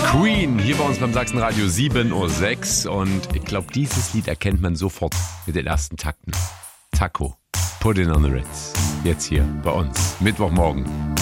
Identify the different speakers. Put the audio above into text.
Speaker 1: Queen, hier bei uns beim Sachsenradio 7:06 Uhr. Und ich glaube, dieses Lied erkennt man sofort mit den ersten Takten. Taco, Put It on the Ritz. Jetzt hier bei uns, Mittwochmorgen.